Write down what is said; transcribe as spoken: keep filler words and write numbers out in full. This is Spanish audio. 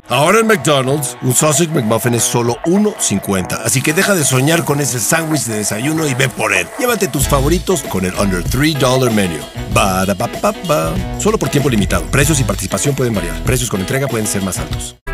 Ahora en McDonald's, un Sausage McMuffin es solo uno cincuenta. Así que deja de soñar con ese sándwich de desayuno y ve por él. Llévate tus favoritos con el Under tres dólares Menu. Ba-da-ba-ba-ba. Solo por tiempo limitado. Precios y participación pueden variar. Precios con entrega pueden ser más altos.